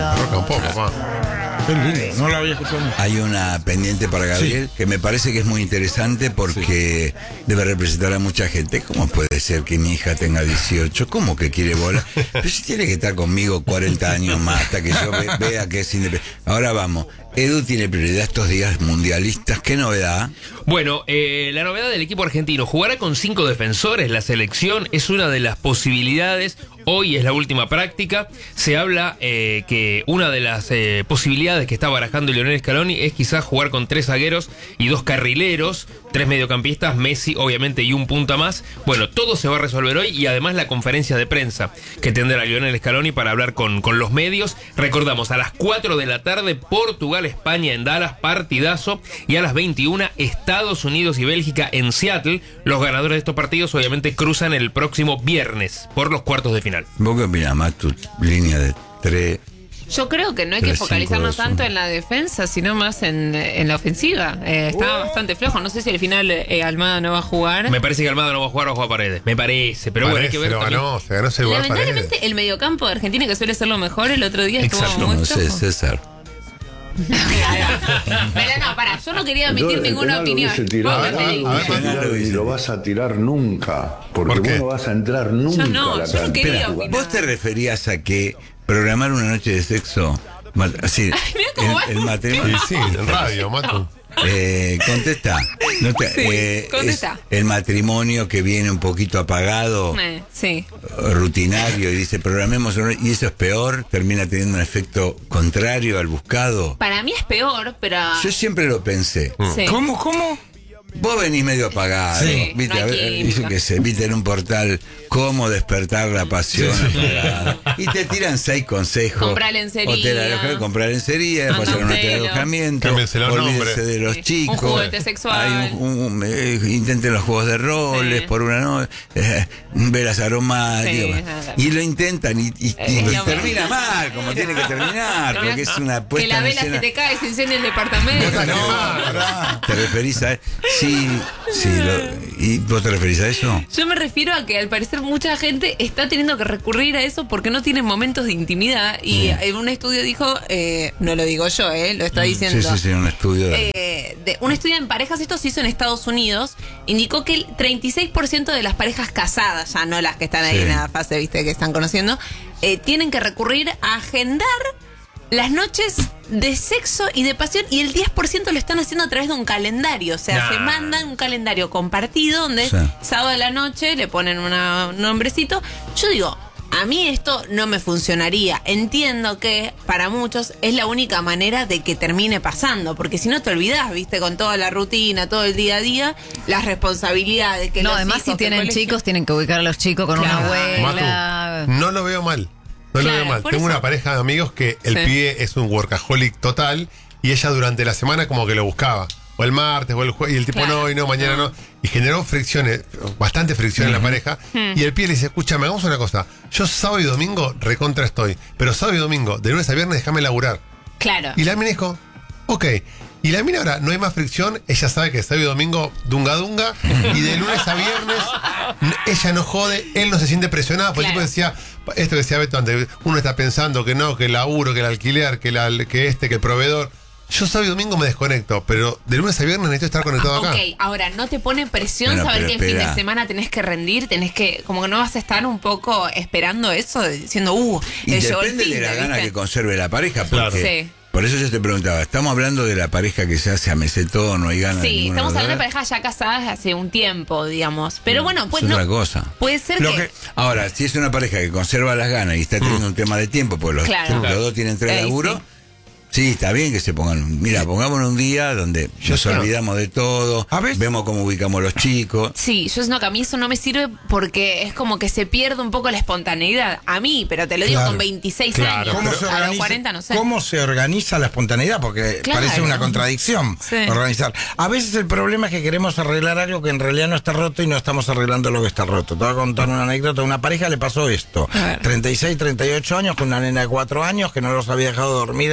Roca un poco, papá. Qué lindo, no lo había escuchado nunca. Hay una pendiente para Gabriel que me parece que es muy interesante porque debe representar a mucha gente. ¿Cómo puede ser que mi hija tenga 18? ¿Cómo que quiere bola? Pero si tiene que estar conmigo 40 años más hasta que yo vea que es independiente. Ahora vamos, Edu tiene prioridad estos días mundialistas. ¿Qué novedad? Bueno, la novedad del equipo argentino, jugará con 5 defensores. La selección es una de las posibilidades. Hoy es la última práctica. Se habla que una de las posibilidades que está barajando Lionel Scaloni es quizás jugar con 3 zagueros y 2 carrileros, 3 mediocampistas, Messi obviamente y un punta más. Bueno, todo se va a resolver hoy y además la conferencia de prensa que tendrá Lionel Scaloni para hablar con los medios. Recordamos, a las 4 de la tarde Portugal-España en Dallas, partidazo, y a las 21 Estados Unidos y Bélgica en Seattle. Los ganadores de estos partidos obviamente cruzan el próximo viernes por los cuartos de final. ¿Vos qué opinás más tu línea de 3? Yo creo que no hay que focalizarnos tanto en la defensa, sino más en la ofensiva. Está bastante flojo. No sé si al final Almada no va a jugar. Me parece que Almada no va a jugar o va a jugar Paredes. Me parece, pero bueno, hay que ver. Se ganó ese lugar. Lamentablemente el mediocampo de Argentina, que suele ser lo mejor, el otro día estuvo Exacto, muy no sé, flojo. César. Pero no, pará, yo no quería emitir ninguna opinión. Y lo vas a tirar nunca, porque ¿Por qué? vos no vas a entrar nunca. Yo no quería Espera, opinar. ¿vos te referías a que programar una noche de sexo? Así, mirá cómo va. el matrimonio. Sí, en radio, Matu. Contesta. No te- Sí, contesta. El matrimonio que viene un poquito apagado, Sí. rutinario, y dice programemos y eso es peor, termina teniendo un efecto contrario al buscado. Para mí es peor, pero... Yo siempre lo pensé. Sí. ¿Cómo? Vos venís medio apagado, Sí. viste, No hay a ver, química. yo qué sé, viste en un portal cómo despertar la pasión apagada. Y te tiran 6 consejos. Comprar lencería. Hotel alojamiento, comprar lencería, Anda pasar un un hotel pelo. alojamiento, Cámbiense los olvídense nombres. de los Sí. chicos. Un juguete sexual. Hay intenten los juegos de roles Sí. por una noche, velas aromáticas. Sí, nada. Y lo intentan y lo termina mismo. mal, como tiene que terminar, porque es una Que puesta la en vela se escena. te cae, se incendia el departamento. No, pará. ¿Te referís a sí, ¿y vos te referís a eso? Yo me refiero a que al parecer mucha gente está teniendo que recurrir a eso porque no tienen momentos de intimidad. Y en un estudio dijo, no lo digo yo, lo está diciendo. Sí, un estudio Un estudio en parejas, esto se hizo en Estados Unidos, indicó que el 36% de las parejas casadas, ya no las que están ahí Sí. en la fase, viste, que están conociendo, tienen que recurrir a agendar las noches de sexo y de pasión, y el 10% lo están haciendo a través de un calendario. O sea, se mandan un calendario compartido donde Sí. sábado de la noche le ponen un nombrecito. Yo digo, a mí esto no me funcionaría. Entiendo que para muchos es la única manera de que termine pasando, porque si no te olvidás, viste, con toda la rutina, todo el día a día, las responsabilidades que No, los además hijos, si que tienen el colegio. chicos, tienen que ubicar a los chicos con una Claro. abuela. Matu, no lo veo mal. No lo Claro, veo mal. por Tengo eso. una pareja de amigos que el Sí. pibe es un workaholic total y ella durante la semana como que lo buscaba. O el martes o el jueves. Y el tipo Claro. no, y no, mañana no. Y generó fricciones, bastante fricción en la pareja. Y el pibe le dice, escúchame, hagamos una cosa. Yo sábado y domingo recontra estoy. Pero sábado y domingo, de lunes a viernes, déjame laburar. Claro. Y la mina dijo, ok. Y la mina ahora no hay más fricción, ella sabe que sábado y domingo dunga dunga, y de lunes a viernes ella no jode, él no se siente presionado, porque Claro. el tipo decía, esto que decía Beto antes, uno está pensando que no, que el laburo, que el alquiler, que el proveedor. Yo sábado y domingo me desconecto, pero de lunes a viernes necesito estar conectado acá. Ok, ahora, ¿no te pone presión Bueno, saber pero que el fin de espera. semana tenés que rendir? Tenés que, como que no vas a estar un poco esperando eso, diciendo, Y llegó el depende fin de la gana ¿viste? que conserve la pareja, Claro. porque Sí. por eso yo te preguntaba, ¿estamos hablando de la pareja que se hace a mesetón, no hay ganas de Sí, ninguno estamos de los hablando de dos? parejas ya casadas hace un tiempo, digamos. Pero bueno, pues Es no. otra cosa. Puede ser Lo que. que- Ahora, si es una pareja que conserva las ganas y está teniendo un tema de tiempo, pues los, Claro. los dos tienen 3 Ahí laburos, sí. sí, está bien que se pongan. Mira, pongámonos un día donde nos creo- olvidamos de todo, A veces- vemos cómo ubicamos los chicos. Sí, yo no, que a mí eso no me sirve porque es como que se pierde un poco la espontaneidad. A mí, pero te lo digo Claro. con 26 Claro, años. pero- A los 40 no sé. ¿Cómo se organiza la espontaneidad? Porque Claro. parece una contradicción Sí. organizar. A veces el problema es que queremos arreglar algo que en realidad no está roto y no estamos arreglando lo que está roto. Te voy a contar una anécdota. A una pareja le pasó esto. A ver. 36, 38 años con una nena de 4 años que no los había dejado dormir en 4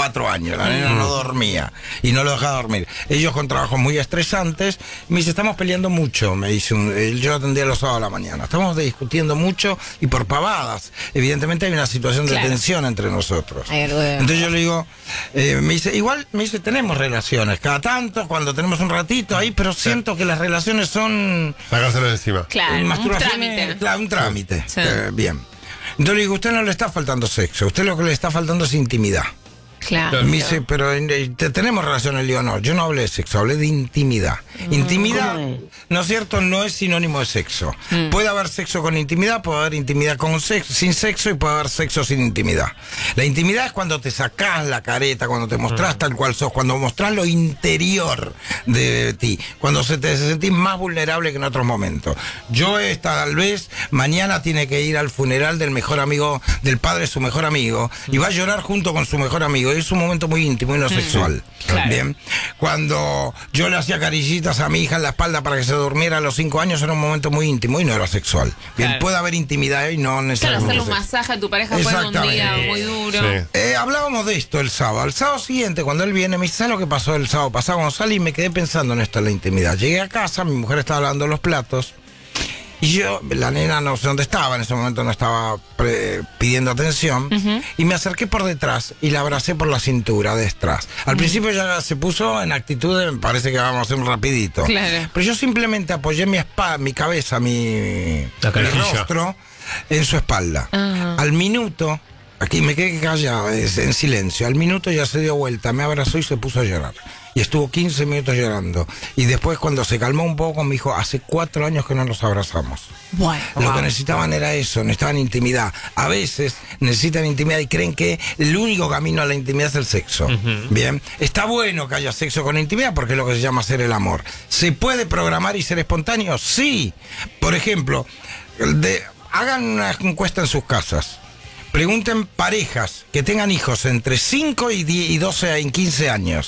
4 años. La nena no dormía y no lo dejaba dormir. Ellos con trabajos muy estresantes. Me dice, estamos peleando mucho. Me dice, yo lo atendía los sábados a la mañana. Estamos discutiendo mucho y por pavadas. Evidentemente hay una situación de tensión entre nosotros. Entonces yo le digo, me dice, tenemos relaciones. Cada tanto, cuando tenemos un ratito ahí, pero siento que las relaciones son... Sacárselo de encima. Claro, un trámite. Claro, un trámite. Sí. Bien. Entonces le digo, usted no le está faltando sexo, usted lo que le está faltando es intimidad. Claro. Me dice, pero tenemos relaciones. Le digo, no, yo no hablé de sexo, hablé de intimidad. Intimidad, ¿no es cierto? No es sinónimo de sexo. Puede haber sexo con intimidad, puede haber intimidad con sexo, sin sexo, y puede haber sexo sin intimidad. La intimidad es cuando te sacás la careta, cuando te mostrás tal cual sos, cuando mostrás lo interior de ti, cuando te sentís más vulnerable que en otros momentos. Yo tal vez mañana tiene que ir al funeral del mejor amigo, del padre de su mejor amigo, y va a llorar junto con su mejor amigo. Es un momento muy íntimo y no sexual. Claro. Bien. Cuando yo le hacía carillitas a mi hija en la espalda para que se durmiera a los 5 años, era un momento muy íntimo y no era sexual. Bien, Claro. puede haber intimidad y no Claro, necesariamente hacerle un sexo. masaje a tu pareja después de un día muy duro. Sí. Hablábamos de esto el sábado. El sábado siguiente, cuando él viene, me dice, ¿sabes lo que pasó el sábado pasado? Cuando salí, me quedé pensando en esto, en la intimidad. Llegué a casa, mi mujer estaba lavando los platos. Y yo, la nena no sé dónde estaba, en ese momento no estaba pidiendo atención, y me acerqué por detrás y la abracé por la cintura detrás. Al principio ya se puso en actitud de, me parece que vamos a hacer un rapidito. Claro. Pero yo simplemente apoyé mi cabeza, mi rostro en su espalda. Al minuto, aquí me quedé callado, en silencio, al minuto ya se dio vuelta, me abrazó y se puso a llorar. Y estuvo 15 minutos llorando. Y después, cuando se calmó un poco, me dijo, hace 4 años que no nos abrazamos. Bueno. Lo que necesitaban era eso, necesitaban intimidad. A veces necesitan intimidad y creen que el único camino a la intimidad es el sexo. Bien, está bueno que haya sexo con intimidad porque es lo que se llama hacer el amor. ¿Se puede programar y ser espontáneo? Sí. Por ejemplo, hagan una encuesta en sus casas. Pregunten parejas que tengan hijos entre 5 y 12 y 15 años.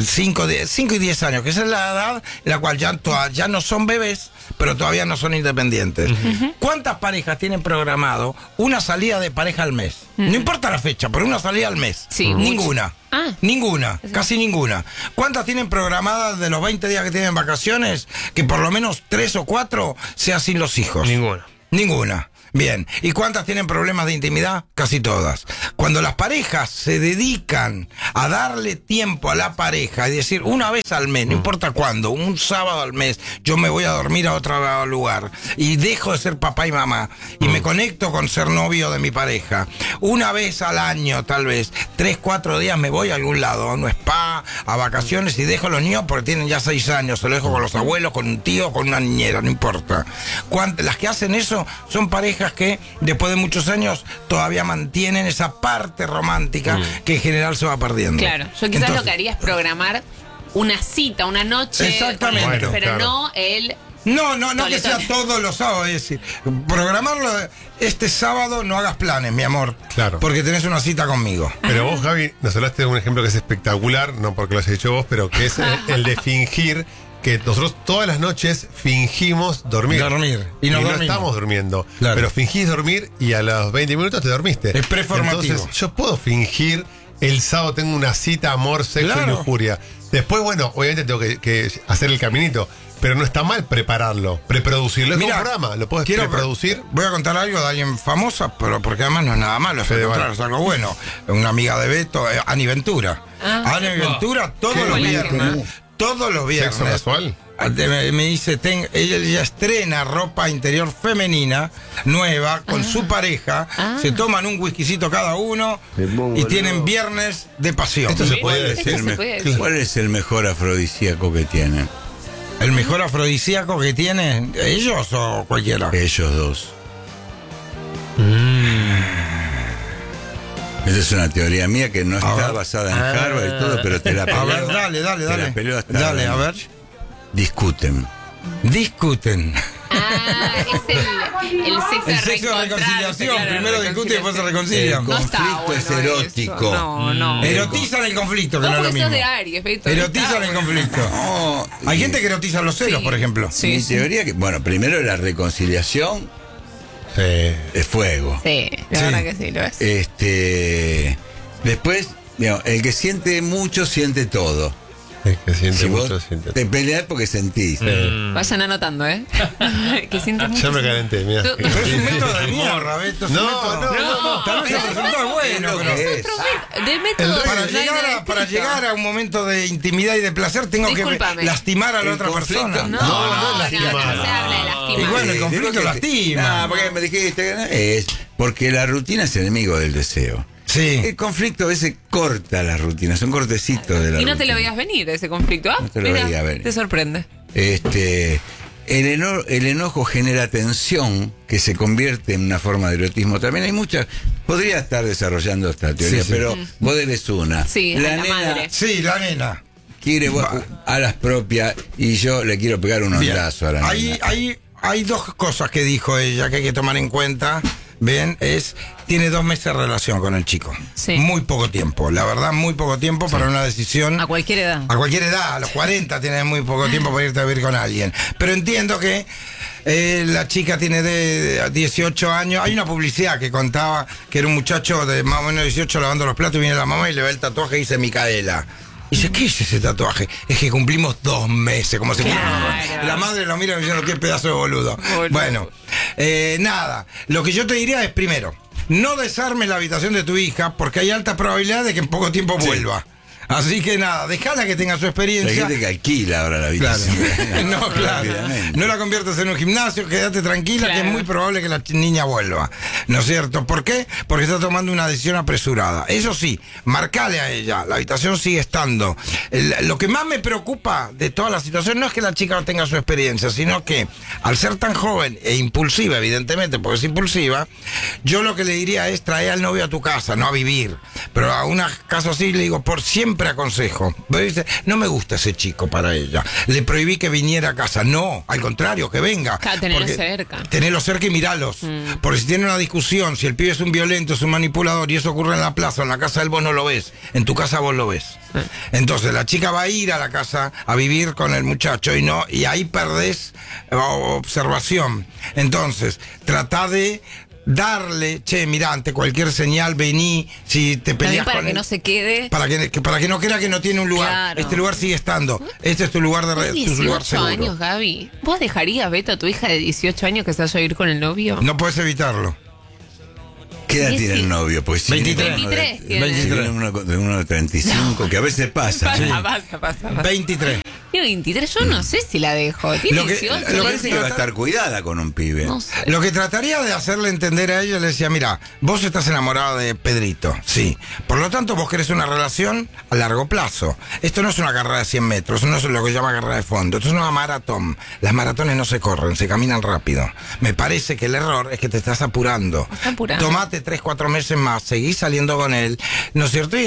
5 y 10 años, que esa es la edad en la cual ya no son bebés, pero todavía no son independientes. ¿Cuántas parejas tienen programado una salida de pareja al mes? No importa la fecha, pero una salida al mes. Sí, ninguna. Ah. Ninguna, casi ninguna. ¿Cuántas tienen programadas de los 20 días que tienen vacaciones que por lo menos 3 o 4 sea sin los hijos? Ninguna. Bien, ¿y cuántas tienen problemas de intimidad? Casi todas. Cuando las parejas se dedican a darle tiempo a la pareja y decir una vez al mes, no importa cuándo, un sábado al mes, yo me voy a dormir a otro lugar y dejo de ser papá y mamá y me conecto con ser novio de mi pareja. Una vez al año, tal vez, 3, 4 días me voy a algún lado, a un spa, a vacaciones y dejo a los niños porque tienen ya 6 años, se lo dejo con los abuelos, con un tío, con una niñera, no importa. Las que hacen eso son parejas que después de muchos años todavía mantienen esa parte romántica que en general se va perdiendo. Claro, yo quizás lo que haría es programar una cita, una noche. Exactamente. Bueno, pero claro. no el... No que Tole, sea tole. todos los sábados, es decir, programarlo este sábado, no hagas planes, mi amor. Claro. Porque tenés una cita conmigo. Pero vos, Javi, nos hablaste de un ejemplo que es espectacular, no porque lo hayas hecho vos, pero que es el de fingir que nosotros todas las noches fingimos dormir. Y no no dormimos. estamos durmiendo. Claro. Pero fingís dormir y a los 20 minutos te dormiste. Es preformativo. Entonces, yo puedo fingir el sábado tengo una cita, amor, sexo Claro. y lujuria. Después, bueno, obviamente tengo que hacer el caminito. Pero no está mal prepararlo, preproducirlo. Es Mira, un programa, lo puedes quiero preproducir. Voy a contar algo de alguien famosa, pero porque además no es nada malo, es Fede al contrario, Val. es algo bueno. Una amiga de Beto, Ani Ventura. Ani Ventura todos los viernes. Todos los viernes. ¿Sexo casual? Me dice, ella estrena ropa interior femenina, nueva, con su pareja, se toman un whiskycito cada uno y tienen viernes de pasión. Esto se puede Esto decir. se puede decir. ¿Cuál es el mejor afrodisíaco que tienen? ¿El mejor afrodisíaco que tienen ellos o cualquiera? Ellos dos. Esa es una teoría mía que no está ver. basada en Harvard y todo, pero te la peleo. A ver, dale. Te la peleo hasta Dale, la a ver. noche. Discuten. Discuten. Ah, es el sexo El de sexo de reconciliación. claro, Primero discuten y después se El reconcilian. No está conflicto es bueno erótico. eso. No. Erotizan el conflicto, que Vos no es lo porque mismo. sos de Aries, Beto. Erotizan el conflicto. No, Hay y gente que erotiza los celos, Sí. por ejemplo. Sí. mi teoría que, bueno, primero la reconciliación es fuego. Sí, la Sí. verdad que sí, lo es. Después digamos, el que siente mucho, siente todo. El que siente Si mucho, vos siente te peleás porque sentís. Vayan anotando, ¿eh? Que siente mucho. Ya me calenté, mira. Tú- Pero es un método de mierda, Beto. es un No, método- no, Tal vez el resultado es bueno, Es lo pero... que es. De método. Para no hay llegar, nada para escrito. llegar a un momento de intimidad y de placer tengo Discúlpame. que lastimar a la El otra conflicto- persona. No, no no, lastimar. no se habla de lastimar. Y bueno, el Digo conflicto que- lastima. No, porque me dijiste que es porque la rutina es enemigo del deseo. Sí. El conflicto a veces corta la rutina, son cortecitos de la Y no te rutina. lo veías venir ese conflicto. Ah, No te lo mira, veía venir. te sorprende. El enojo genera tensión que se convierte en una forma de erotismo. También hay muchas. Podría estar desarrollando esta teoría, Sí, sí. pero vos eres una. Sí, a la madre. Sí, la nena. quiere a las propias y yo le quiero pegar un Bien. ondazo a la nena. Hay dos cosas que dijo ella que hay que tomar en cuenta. Ven, tiene 2 meses de relación con el chico. Sí. Muy poco tiempo, la verdad, muy poco tiempo para una decisión. A cualquier edad. A cualquier edad, a los 40 tienes muy poco tiempo para irte a vivir con alguien. Pero entiendo que la chica tiene de 18 años. Hay una publicidad que contaba que era un muchacho de más o menos 18 lavando los platos y viene la mamá y le ve el tatuaje y dice Micaela. Y dice, ¿qué es ese tatuaje? Es que cumplimos 2 meses, como si fuera... Claro. La madre lo mira diciendo, qué pedazo de boludo. Boludo. Bueno, nada. Lo que yo te diría es, primero, no desarmes la habitación de tu hija porque hay alta probabilidad de que en poco tiempo vuelva. Así que nada, dejala que tenga su Hay experiencia. gente que alquila ahora la Claro. habitación. No, claro. Rápidamente. No la conviertas en un gimnasio, quédate tranquila, que Claro. es muy probable que la niña vuelva. ¿No es cierto? ¿Por qué? Porque está tomando una decisión apresurada. Eso sí, marcale a ella, la habitación sigue estando. Lo que más me preocupa de toda la situación no es que la chica no tenga su experiencia, sino que al ser tan joven e impulsiva, evidentemente, porque es impulsiva, yo lo que le diría es traer al novio a tu casa, no a vivir. Pero a un caso así le digo, por siempre aconsejo. Pero dice, no me gusta ese chico para ella. Le prohibí que viniera a casa. No, al contrario, que venga. Claro, tenerlo Porque- cerca. Tenerlo cerca y miralos. Porque si tiene una discusión, si el pibe es un violento, es un manipulador y eso ocurre en la plaza, en la casa de él vos no lo ves. En tu casa vos lo ves. Entonces la chica va a ir a la casa a vivir con el muchacho y ahí perdés observación. Entonces, trata de darle, che, mira, ante cualquier señal vení, si te También peleas para con que él, no se quede. para que no crea que no tiene un lugar. Claro. Este lugar sigue estando. Este es tu lugar de Vos tu lugar 18 seguro. años, Gaby. ¿Vos dejarías, Beto, a tu hija de 18 años que se vaya a ir con el novio? No puedes evitarlo. ¿Qué edad Sí, tiene sí. el novio? Pues si 23. viene uno de- 23 tiene. si viene uno de 35, que a veces pasa. Pasa. 23. Tiene 23, yo no sé si la dejo. Tiene Lo que- 18. lo Me que parece que va a estar cuidada con un pibe. No sé. Lo que trataría de hacerle entender a ella, le decía, mira, vos estás enamorada de Pedrito, sí. Por lo tanto, vos querés una relación a largo plazo. Esto no es una carrera de 100 metros, no es lo que se llama carrera de fondo. Esto es una maratón. Las maratones no se corren, se caminan rápido. Me parece que el error es que te estás apurando. Está apurando. Tomate 3, 4 meses más, seguís saliendo con él, ¿no es cierto? Y